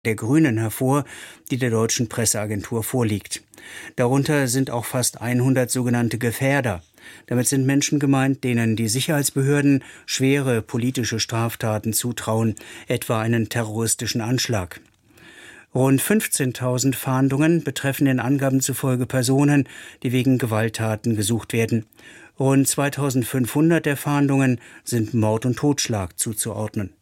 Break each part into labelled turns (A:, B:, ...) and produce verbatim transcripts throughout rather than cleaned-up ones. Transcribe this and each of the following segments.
A: der Grünen hervor, die der deutschen Presseagentur vorliegt. Darunter sind auch fast hundert sogenannte Gefährder. Damit sind Menschen gemeint, denen die Sicherheitsbehörden schwere politische Straftaten zutrauen, etwa einen terroristischen Anschlag. Rund fünfzehntausend Fahndungen betreffen den Angaben zufolge Personen, die wegen Gewalttaten gesucht werden. Rund zweitausendfünfhundert der Fahndungen sind Mord und Totschlag zuzuordnen.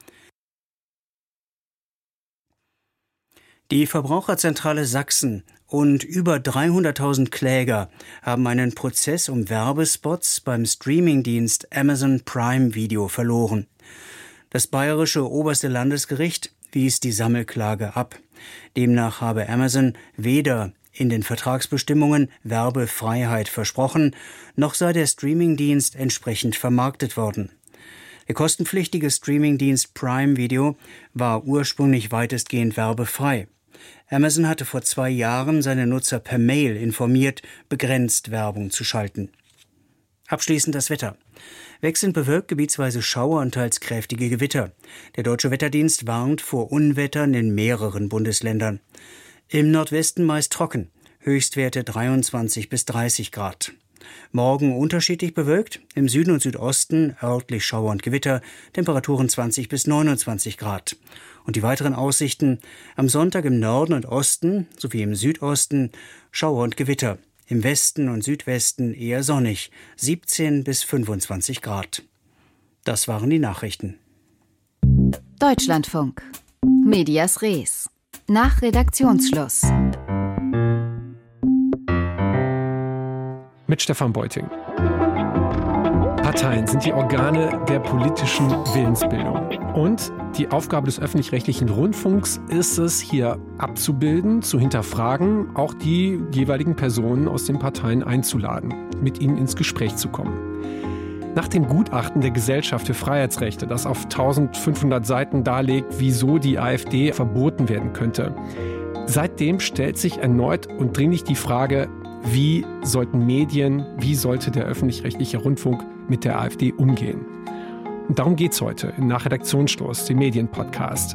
A: Die Verbraucherzentrale Sachsen und über dreihunderttausend Kläger haben einen Prozess um Werbespots beim Streamingdienst Amazon Prime Video verloren. Das bayerische oberste Landesgericht wies die Sammelklage ab. Demnach habe Amazon weder in den Vertragsbestimmungen Werbefreiheit versprochen, noch sei der Streamingdienst entsprechend vermarktet worden. Der kostenpflichtige Streamingdienst Prime Video war ursprünglich weitestgehend werbefrei. Amazon hatte vor zwei Jahren seine Nutzer per Mail informiert, begrenzt Werbung zu schalten. Abschließend das Wetter. Wechselnd bewölkt, gebietsweise Schauer und teils kräftige Gewitter. Der Deutsche Wetterdienst warnt vor Unwettern in mehreren Bundesländern. Im Nordwesten meist trocken, Höchstwerte dreiundzwanzig bis dreißig Grad. Morgen unterschiedlich bewölkt, im Süden und Südosten örtlich Schauer und Gewitter, Temperaturen zwanzig bis neunundzwanzig Grad. Und die weiteren Aussichten: am Sonntag im Norden und Osten sowie im Südosten Schauer und Gewitter, im Westen und Südwesten eher sonnig, siebzehn bis fünfundzwanzig Grad. Das waren die Nachrichten.
B: Deutschlandfunk. Medias Res. Nach Redaktionsschluss.
C: Mit Stefan Beuting. Parteien sind die Organe der politischen Willensbildung. Und die Aufgabe des öffentlich-rechtlichen Rundfunks ist es, hier abzubilden, zu hinterfragen, auch die jeweiligen Personen aus den Parteien einzuladen, mit ihnen ins Gespräch zu kommen. Nach dem Gutachten der Gesellschaft für Freiheitsrechte, das auf eintausendfünfhundert Seiten darlegt, wieso die AfD verboten werden könnte, seitdem stellt sich erneut und dringlich die Frage, wie sollten Medien, wie sollte der öffentlich-rechtliche Rundfunk mit der AfD umgehen? Und darum geht's heute in Nach Redaktionsschluss, dem Medienpodcast.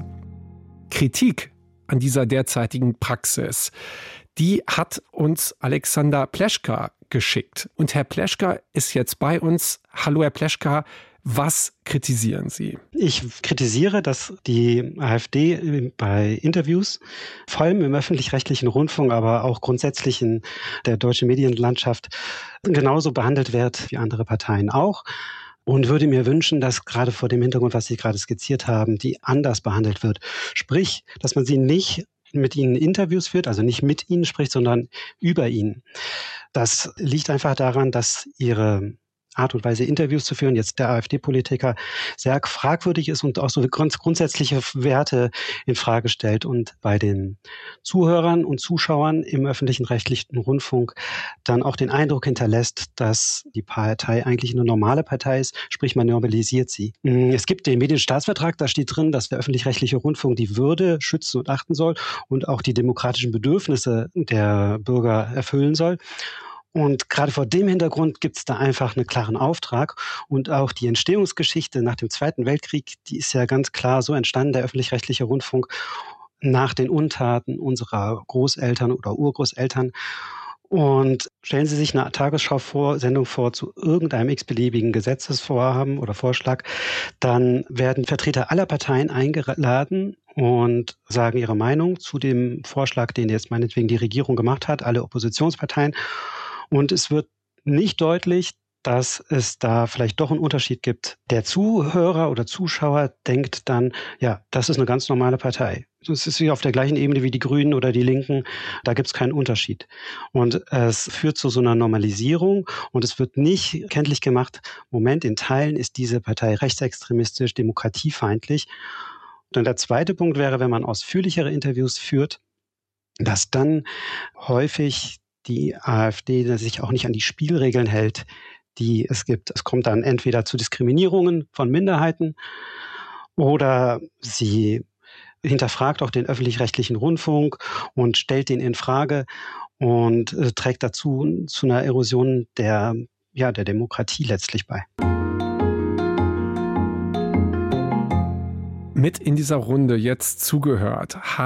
C: Kritik an dieser derzeitigen Praxis, die hat uns Alexander Pleschka geschickt. Und Herr Pleschka ist jetzt bei uns. Hallo Herr Pleschka, was kritisieren Sie?
D: Ich kritisiere, dass die AfD bei Interviews, vor allem im öffentlich-rechtlichen Rundfunk, aber auch grundsätzlich in der deutschen Medienlandschaft, genauso behandelt wird wie andere Parteien auch. Und würde mir wünschen, dass gerade vor dem Hintergrund, was Sie gerade skizziert haben, die anders behandelt wird. Sprich, dass man sie nicht mit ihnen Interviews führt, also nicht mit ihnen spricht, sondern über ihnen. Das liegt einfach daran, dass ihre Art und Weise, Interviews zu führen, jetzt der AfD-Politiker, sehr fragwürdig ist und auch so ganz grundsätzliche Werte in Frage stellt und bei den Zuhörern und Zuschauern im öffentlichen rechtlichen Rundfunk dann auch den Eindruck hinterlässt, dass die Partei eigentlich eine normale Partei ist, sprich man normalisiert sie. Es gibt den Medienstaatsvertrag, da steht drin, dass der öffentlich-rechtliche Rundfunk die Würde schützen und achten soll und auch die demokratischen Bedürfnisse der Bürger erfüllen soll. Und gerade vor dem Hintergrund gibt es da einfach einen klaren Auftrag. Und auch die Entstehungsgeschichte nach dem Zweiten Weltkrieg, die ist ja ganz klar so entstanden, der öffentlich-rechtliche Rundfunk, nach den Untaten unserer Großeltern oder Urgroßeltern. Und stellen Sie sich eine Tagesschau-Sendung vor zu irgendeinem x-beliebigen Gesetzesvorhaben oder Vorschlag, dann werden Vertreter aller Parteien eingeladen und sagen ihre Meinung zu dem Vorschlag, den jetzt meinetwegen die Regierung gemacht hat, alle Oppositionsparteien. Und es wird nicht deutlich, dass es da vielleicht doch einen Unterschied gibt. Der Zuhörer oder Zuschauer denkt dann, ja, das ist eine ganz normale Partei. Es ist wie auf der gleichen Ebene wie die Grünen oder die Linken. Da gibt es keinen Unterschied. Und es führt zu so einer Normalisierung und es wird nicht kenntlich gemacht, Moment, in Teilen ist diese Partei rechtsextremistisch, demokratiefeindlich. Und der zweite Punkt wäre, wenn man ausführlichere Interviews führt, dass dann häufig die AfD sich auch nicht an die Spielregeln hält, die es gibt. Es kommt dann entweder zu Diskriminierungen von Minderheiten oder sie hinterfragt auch den öffentlich-rechtlichen Rundfunk und stellt den in Frage und äh, trägt dazu zu einer Erosion der, ja, der Demokratie letztlich bei.
C: mit in dieser Runde jetzt zugehört